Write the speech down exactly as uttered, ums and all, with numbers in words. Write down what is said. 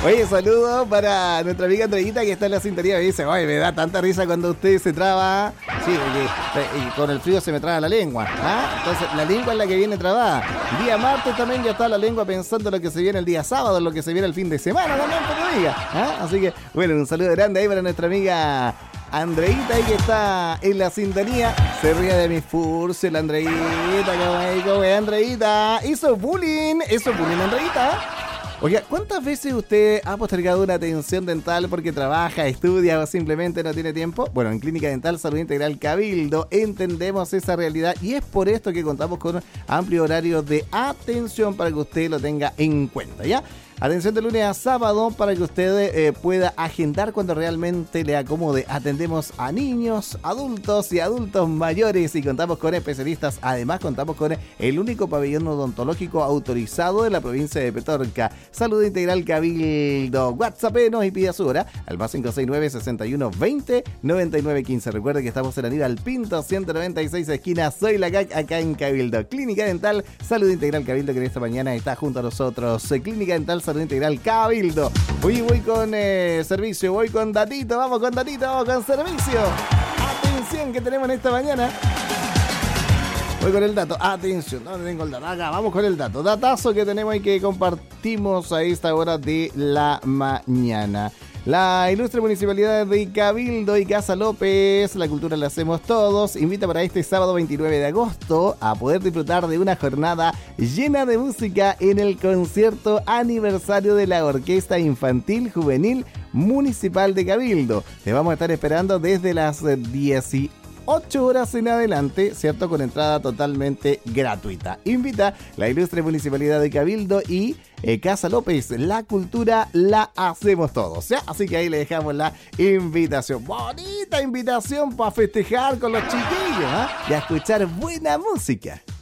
Oye, saludos para nuestra amiga Andreita que está en la sintonía. Me dice, oye, me da tanta risa cuando usted se traba. Sí, porque con el frío se me traba la lengua. ¿Ah? Entonces, la lengua es la que viene trabada. Día martes también ya está la lengua pensando lo que se viene el día sábado, lo que se viene el fin de semana también, como diga. ¿Ah? Así que, bueno, un saludo grande ahí para nuestra amiga Andreita ahí que está en la sintonía. Se ríe de mi furcio, la Andreita. ¿Cómo es, Andreita? Hizo bullying. Hizo bullying, Andreita. Oiga, ¿cuántas veces usted ha postergado una atención dental porque trabaja, estudia o simplemente no tiene tiempo? Bueno, en Clínica Dental Salud Integral Cabildo entendemos esa realidad y es por esto que contamos con un amplio horario de atención para que usted lo tenga en cuenta, ¿ya? Atención de lunes a sábado para que usted eh, pueda agendar cuando realmente le acomode. Atendemos a niños, adultos y adultos mayores y contamos con especialistas. Además, contamos con el único pabellón odontológico autorizado de la provincia de Petorca. Salud Integral Cabildo. WhatsAppenos y pida su hora al más cinco seis nueve, seis uno, veinte, noventa y nueve quince. Recuerde que estamos en Aníbal Pinto, ciento noventa y seis, esquina Soy la C A C, acá en Cabildo. Clínica Dental Salud Integral Cabildo, que en esta mañana está junto a nosotros. Clínica Dental Salud Integral Cabildo. Hoy voy con eh, servicio, voy con datito, vamos con datito, vamos con servicio. Atención que tenemos en esta mañana. Voy con el dato, atención, ¿dónde tengo el dato? Acá, vamos con el dato. Datazo que tenemos y que compartimos a esta hora de la mañana. La ilustre Municipalidad de Cabildo y Casa López, la cultura la hacemos todos, invita para este sábado veintinueve de agosto a poder disfrutar de una jornada llena de música en el concierto aniversario de la Orquesta Infantil Juvenil Municipal de Cabildo. Te vamos a estar esperando desde las dieciocho horas en adelante, ¿cierto? Con entrada totalmente gratuita. Invita la ilustre Municipalidad de Cabildo y eh, Casa López. La cultura la hacemos todos, ¿ya? Así que ahí le dejamos la invitación. Bonita invitación para festejar con los chiquillos, ¿eh? Y a escuchar buena música.